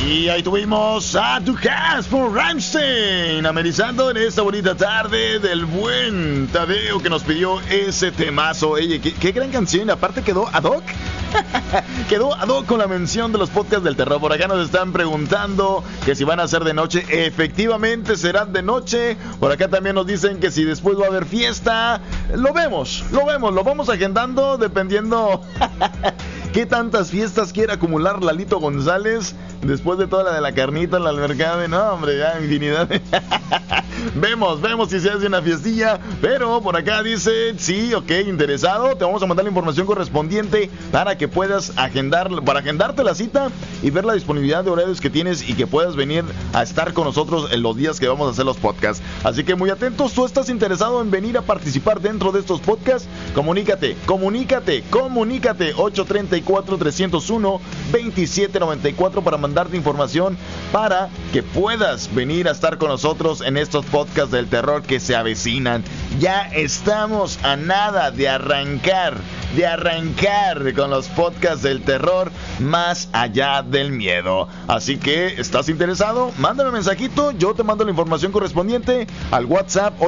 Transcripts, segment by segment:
Y ahí tuvimos a Tu Has por Rammstein, amenizando en esta bonita tarde del buen Tadeo que nos pidió ese temazo. Oye, qué gran canción, aparte quedó ad hoc. Quedó ad hoc con la mención de los podcasts del terror. Por acá nos están preguntando que si van a ser de noche. Efectivamente serán de noche. Por acá también nos dicen que si después va a haber fiesta. Lo vamos agendando dependiendo qué tantas fiestas quiere acumular Lalito González después de toda la de la carnita, la albercada. No, hombre, ya infinidad. Vemos si se hace una fiestilla. Pero por acá dice, sí, ok, interesado. Te vamos a mandar la información correspondiente para que puedas agendarte la cita y ver la disponibilidad de horarios que tienes y que puedas venir a estar con nosotros en los días que vamos a hacer los podcasts. Así que muy atentos. ¿Tú estás interesado en venir a participar dentro de estos podcasts? Comunícate 834-301-2794 para mandarte información para que puedas venir a estar con nosotros en estos podcasts del terror que se avecinan. Ya estamos a nada de arrancar con los podcasts del terror más allá del miedo. Así que, ¿estás interesado? Mándame un mensajito, yo te mando la información correspondiente al WhatsApp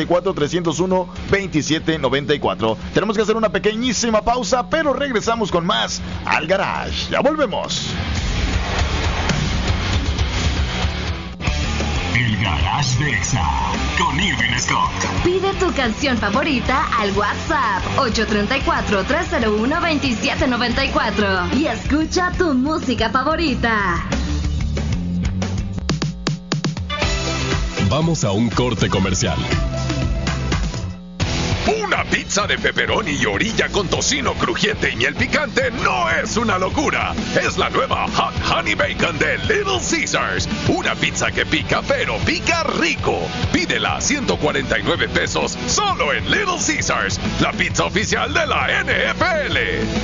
834-301-2794. Tenemos que hacer una pequeñísima pausa, pero regresamos con más al Garage. Ya volvemos. El Garage de Exa con Irving Scott. Pide tu canción favorita al WhatsApp 834-301-2794 y escucha tu música favorita. Vamos a un corte comercial. Una pizza de pepperoni y orilla con tocino crujiente y miel picante no es una locura. Es la nueva Hot Honey Bacon de Little Caesars. Una pizza que pica, pero pica rico. Pídela a 149 pesos solo en Little Caesars, la pizza oficial de la NFL.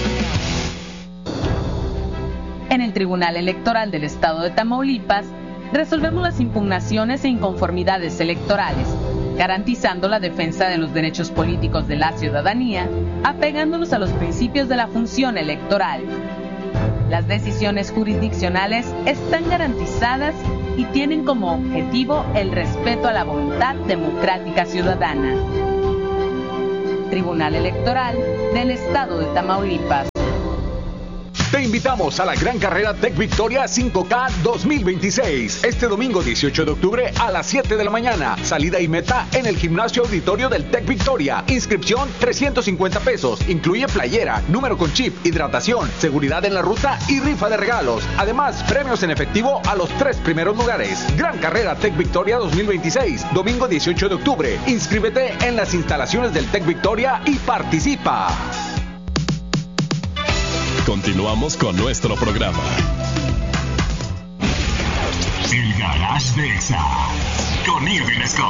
En el Tribunal Electoral del Estado de Tamaulipas, resolvemos las impugnaciones e inconformidades electorales, garantizando la defensa de los derechos políticos de la ciudadanía, apegándonos a los principios de la función electoral. Las decisiones jurisdiccionales están garantizadas y tienen como objetivo el respeto a la voluntad democrática ciudadana. Tribunal Electoral del Estado de Tamaulipas. Te invitamos a la gran carrera Tech Victoria 5K 2026. Este domingo 18 de octubre a las 7 de la mañana. Salida y meta en el gimnasio auditorio del Tech Victoria. Inscripción 350 pesos. Incluye playera, número con chip, hidratación, seguridad en la ruta y rifa de regalos. Además, premios en efectivo a los 3 primeros lugares. Gran carrera Tech Victoria 2026. Domingo 18 de octubre. Inscríbete en las instalaciones del Tech Victoria y participa. Continuamos con nuestro programa. El Garage de Exa con Irving Scott.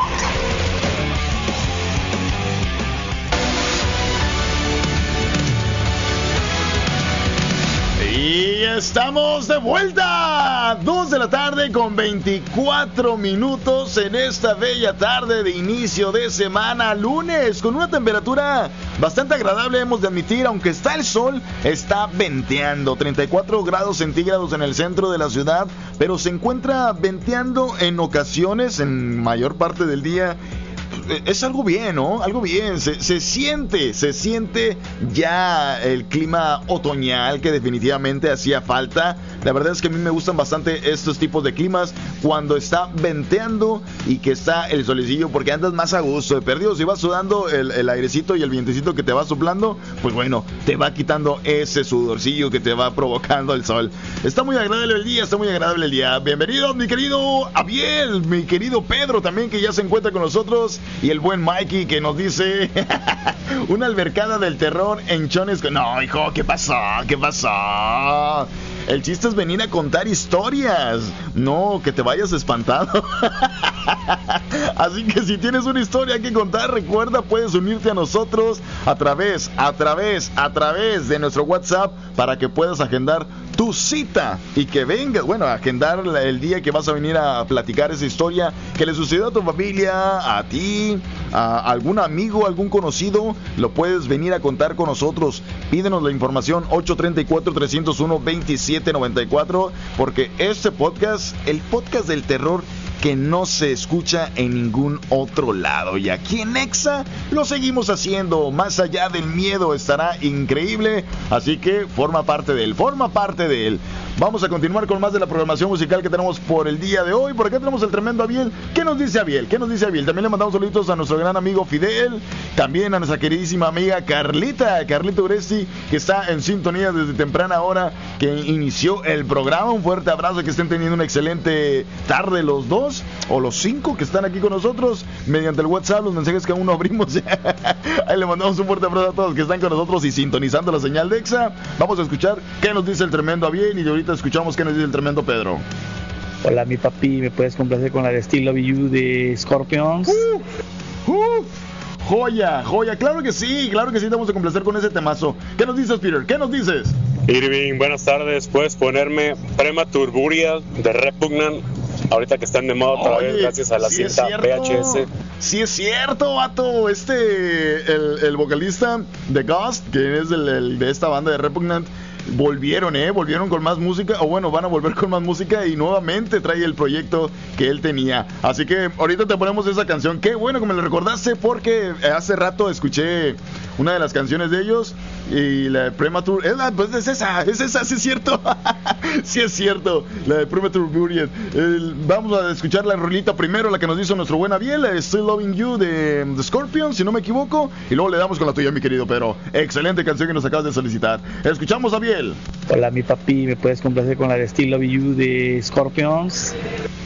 Y estamos de vuelta, 2 de la tarde con 24 minutos en esta bella tarde de inicio de semana, lunes, con una temperatura bastante agradable, hemos de admitir, aunque está el sol, está venteando, 34 grados centígrados en el centro de la ciudad, pero se encuentra venteando en ocasiones, en mayor parte del día. Es algo bien, ¿no? Algo bien, se siente ya el clima otoñal que definitivamente hacía falta. La verdad es que a mí me gustan bastante estos tipos de climas cuando está venteando y que está el solecillo, porque andas más a gusto. De perdido, si vas sudando el airecito y el vientecito que te va soplando, pues bueno, te va quitando ese sudorcillo que te va provocando el sol. Está muy agradable el día, Bienvenidos, mi querido Abiel, mi querido Pedro también, que ya se encuentra con nosotros. Y el buen Mikey que nos dice una albercada del terror en Chones. No, hijo, ¿qué pasó? El chiste es venir a contar historias, no que te vayas espantado. Así que si tienes una historia que contar, recuerda, puedes unirte a nosotros a través de nuestro WhatsApp para que puedas agendar tu cita y que vengas, bueno, a agendar el día que vas a venir a platicar esa historia que le sucedió a tu familia, a ti, a algún amigo, algún conocido, lo puedes venir a contar con nosotros. Pídenos la información 834-301-2794, porque este podcast, el podcast del terror que no se escucha en ningún otro lado, y aquí en Exa lo seguimos haciendo. Más allá del miedo, estará increíble, así que forma parte de él. Vamos a continuar con más de la programación musical que tenemos por el día de hoy. Por acá tenemos el tremendo Abiel. ¿Qué nos dice Abiel? También le mandamos saluditos a nuestro gran amigo Fidel, también a nuestra queridísima amiga Carlita Uresti, que está en sintonía desde temprana hora, que inició el programa. Un fuerte abrazo, que estén teniendo una excelente tarde los dos, o los 5 que están aquí con nosotros mediante el WhatsApp, los mensajes que aún no abrimos. Ahí le mandamos un fuerte abrazo a todos que están con nosotros y sintonizando la señal de Exa. Vamos a escuchar qué nos dice el tremendo Abiel, y ahorita escuchamos qué nos dice el tremendo Pedro. Hola, mi papi, ¿me puedes complacer con la de Still Love You de Scorpions? Joya, claro que sí, te vamos a complacer con ese temazo. ¿Qué nos dices, Peter? ¿Qué nos dices? Irving, buenas tardes. ¿Puedes ponerme Premature Burial de Repugnant? Ahorita que están de moda otra vez, gracias a la cinta VHS. Sí es cierto, vato. El vocalista de Ghost, que es de esta banda de Repugnant, volvieron con más música, o bueno, van a volver con más música, y nuevamente trae el proyecto que él tenía. Así que ahorita te ponemos esa canción. Qué bueno que me lo recordaste, porque hace rato escuché una de las canciones de ellos, y la de Premature, pues es esa, sí es cierto. Sí es cierto, la de Premature Burial. Vamos a escuchar la rolita primero, la que nos hizo nuestro buen Abiel, Still Loving You de The Scorpions, si no me equivoco, y luego le damos con la tuya, mi querido Pedro. Excelente canción que nos acabas de solicitar. Escuchamos a Abiel. Hola, mi papi, ¿me puedes complacer con la de Still Love You de Scorpions?